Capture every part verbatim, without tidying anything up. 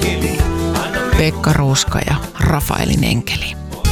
Pekka Ruuska ja Rafaelin enkeli.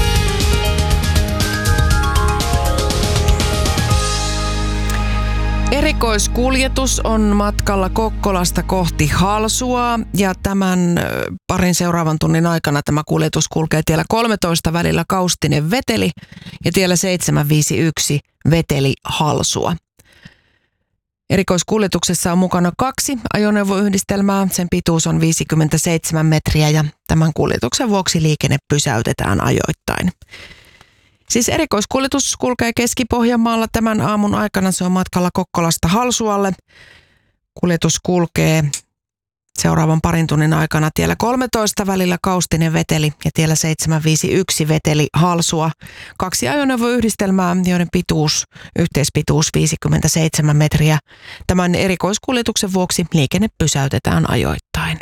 Erikoiskuljetus on matkalla Kokkolasta kohti Halsua ja tämän parin seuraavan tunnin aikana tämä kuljetus kulkee tiellä kolmetoista välillä Kaustinen-Veteli ja tiellä seitsemänsataaviisikymmentäyksi Veteli-Halsua. Erikoiskuljetuksessa on mukana kaksi ajoneuvoyhdistelmää, sen pituus on viisikymmentäseitsemän metriä ja tämän kuljetuksen vuoksi liikenne pysäytetään ajoittain. Siis erikoiskuljetus kulkee Keski-Pohjanmaalla tämän aamun aikana, se on matkalla Kokkolasta Halsualle. Kuljetus kulkee seuraavan parin tunnin aikana tiellä kolmetoista välillä Kaustinen-Veteli ja tiellä seitsemänsataaviisikymmentäyksi Veteli-Halsua. Kaksi ajoneuvoyhdistelmää, joiden pituus, yhteispituus viisikymmentäseitsemän metriä. Tämän erikoiskuljetuksen vuoksi liikenne pysäytetään ajoittain.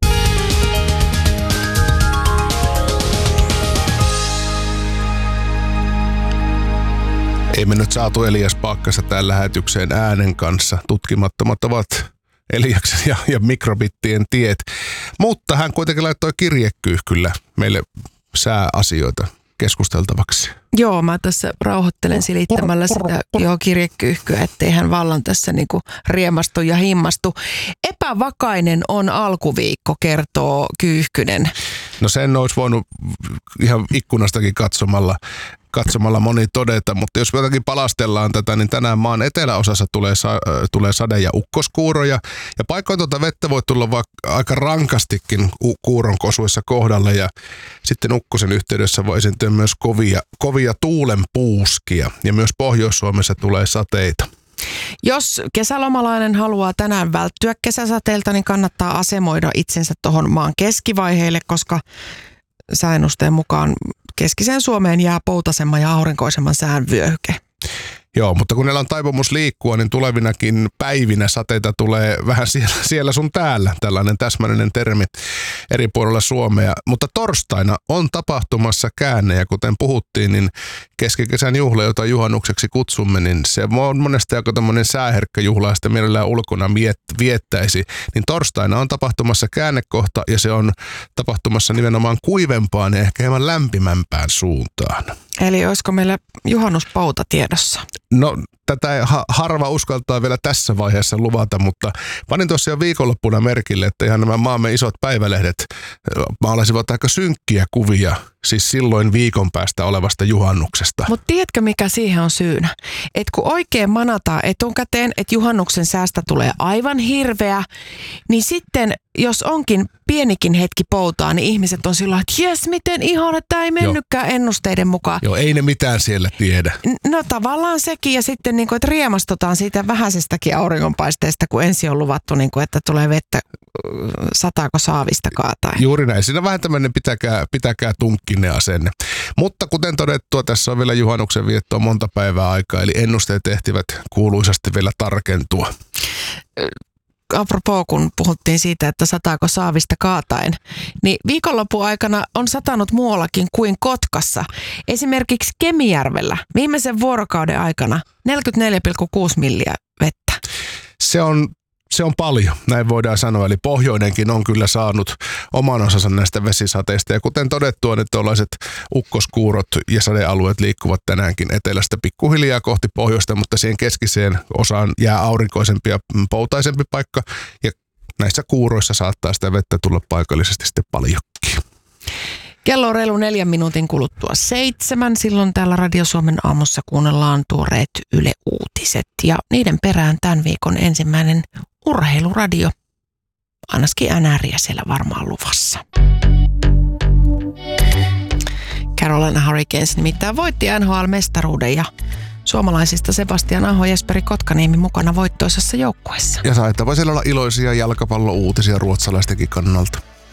Ei me nyt saatu Elias Pakkasta tämän lähetykseen äänen kanssa. Tutkimattomat ovat Eliaksen ja, ja mikrobittien tiet. Mutta hän kuitenkin laittoi kirjekyyhkyllä meille sääasioita keskusteltavaksi. Joo, mä tässä rauhoittelen silittämällä sitä joo, kirjekyyhkyä, ettei hän vallan tässä niinku riemastu ja himmastu. Epävakainen on alkuviikko, kertoo Kyyhkynen. No sen olisi voinut ihan ikkunastakin katsomalla, katsomalla moni todeta, mutta jos jotakin palastellaan tätä, niin tänään maan eteläosassa tulee, sa- tulee sade- ja ukkoskuuroja. Ja paikoin tuota vettä voi tulla vaikka aika rankastikin u- kuuron kosuissa kohdalle ja sitten ukkosen yhteydessä voi esiintyä myös kovia, kovia tuulenpuuskia ja myös Pohjois-Suomessa tulee sateita. Jos kesälomalainen haluaa tänään välttyä kesäsateelta, niin kannattaa asemoida itsensä tuohon maan keskivaiheille, koska sääennusteen mukaan keskiseen Suomeen jää poutasemman ja aurinkoisemman sään vyöhyke. Joo, mutta kun meillä on taipumus liikkua, niin tulevinakin päivinä sateita tulee vähän siellä, siellä sun täällä. Tällainen täsmällinen termi eri puolilla Suomea. Mutta torstaina on tapahtumassa käänne ja kuten puhuttiin, niin keskikesän juhla, jota juhannukseksi kutsumme, niin se on monesti aika tämmöinen sääherkkä juhla ja sitä mielellään ulkona miet- viettäisi. Niin torstaina on tapahtumassa käännekohta ja se on tapahtumassa nimenomaan kuivempaan ja ehkä hieman lämpimämpään suuntaan. Eli olisiko meillä juhannuspouta tiedossa? No tätä ei ha- harva uskaltaa vielä tässä vaiheessa luvata, mutta panin tuossa jo viikonloppuna merkille, että ihan nämä maamme isot päivälehdet maalasivat aika synkkiä kuvia, siis silloin viikon päästä olevasta juhannuksesta. Mutta tiedätkö mikä siihen on syynä? Että kun oikein manataan etukäteen, että juhannuksen säästä tulee aivan hirveä, niin sitten jos onkin pienikin hetki poutaa, niin ihmiset on sillä että jes, miten ihana, tämä ei mennytkään Joo. ennusteiden mukaan. Joo, ei ne mitään siellä tiedä. No tavallaan sekin ja sitten niin kuin, että riemastutaan siitä vähäisestäkin auringonpaisteesta, kun ensin on luvattu, niin kuin, että tulee vettä sataako saavista kaatain. Juuri näin. Siinä vähän tämmöinen pitäkää, pitäkää tunkkinen asenne. Mutta kuten todettua, tässä on vielä juhannuksen viettoa monta päivää aikaa, eli ennusteet ehtivät kuuluisasti vielä tarkentua. Apropos, kun puhuttiin siitä, että sataako saavista kaataen, niin viikonlopun aikana on satanut muuallakin kuin Kotkassa. Esimerkiksi Kemijärvellä viimeisen vuorokauden aikana neljäkymmentäneljä pilkku kuusi milliä vettä. Se on, se on paljon, näin voidaan sanoa. Eli pohjoinenkin on kyllä saanut oman osansa näistä vesisateista. Ja kuten todettua, niin tuollaiset ukkoskuurot ja sadealueet liikkuvat tänäänkin etelästä pikkuhiljaa kohti pohjoista, mutta siihen keskiseen osaan jää aurinkoisempi ja poutaisempi paikka. Ja näissä kuuroissa saattaa sitä vettä tulla paikallisesti sitten paljonkin. Kello on reilu neljän minuutin kuluttua seitsemän. Silloin täällä Radio Suomen aamussa kuunnellaan tuoreet Yle Uutiset. Ja niiden perään tämän viikon ensimmäinen urheiluradio. Ainakin N R:iä siellä varmaan luvassa. Carolina Hurricanes nimittäin voitti N H L-mestaruuden ja suomalaisista Sebastian Aho ja Jesperi Kotkaniemi mukana voittoisessa joukkueessa. Ja saittava siellä olla iloisia jalkapallouutisia ruotsalaistenkin kannalta.